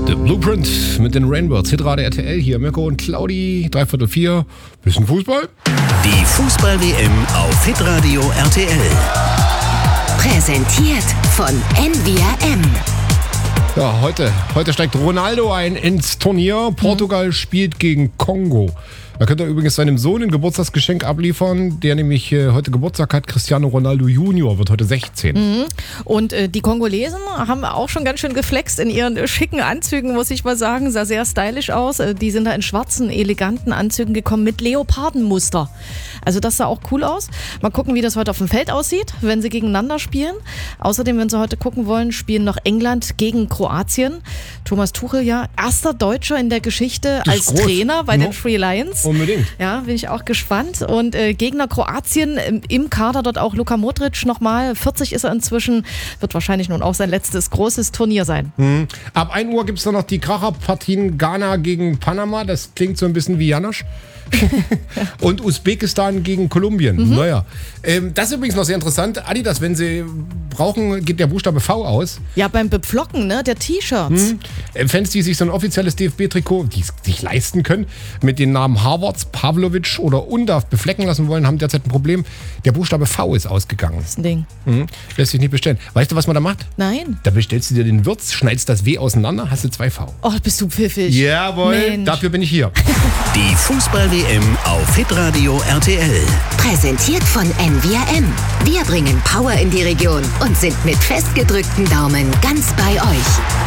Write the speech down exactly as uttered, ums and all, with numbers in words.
The Blueprint mit den Rainbirds. Hitrate R T L hier. Mirko und Claudi, dreiviertel vier. Bisschen Fußball. Die Fußball-W M auf Hitradio R T L. Präsentiert von N V R M. Ja, heute, heute steigt Ronaldo ein ins Turnier. Portugal mhm. spielt gegen Kongo. Da könnt ihr übrigens seinem Sohn ein Geburtstagsgeschenk abliefern, der nämlich äh, heute Geburtstag hat. Cristiano Ronaldo Junior wird heute sechzehn. Mhm. Und äh, die Kongolesen haben auch schon ganz schön geflext in ihren äh, schicken Anzügen, muss ich mal sagen. Sah sehr stylisch aus. Äh, die sind da in schwarzen, eleganten Anzügen gekommen mit Leopardenmuster. Also das sah auch cool aus. Mal gucken, wie das heute auf dem Feld aussieht, wenn sie gegeneinander spielen. Außerdem, wenn sie heute gucken wollen, spielen noch England gegen Kroatien. Thomas Tuchel, ja, erster Deutscher in der Geschichte das als groß. Trainer bei no. den Three Lions. Unbedingt. Ja, bin ich auch gespannt. Und äh, Gegner Kroatien, im, im Kader dort auch Luka Modric nochmal. vierzig ist er inzwischen, wird wahrscheinlich nun auch sein letztes großes Turnier sein. Mhm. Ab ein Uhr gibt es dann noch die Kracherpartien Ghana gegen Panama. Das klingt so ein bisschen wie Janosch. Und Usbekistan gegen Kolumbien. Mhm. Naja. Ähm, das ist übrigens noch sehr interessant. Adidas, wenn sie brauchen, geht der Buchstabe V aus. Ja, beim Bepflocken, ne, der T-Shirts. Hm. Fans, die sich so ein offizielles D F B-Trikot, die es sich leisten können, mit den Namen Harvards, Pavlovic oder Undav beflecken lassen wollen, haben derzeit ein Problem. Der Buchstabe V ist ausgegangen. Das ist ein Ding. Hm. Lässt sich nicht bestellen. Weißt du, was man da macht? Nein. Da bestellst du dir den Würz, schneidest das W auseinander, hast du zwei V. Oh, bist du pfiffig. Jawohl, Mensch. Dafür bin ich hier. Die Fußball-W M auf Hitradio R T L. Präsentiert von N V R M. Wir bringen Power in die Region und sind mit festgedrückten Daumen ganz bei euch.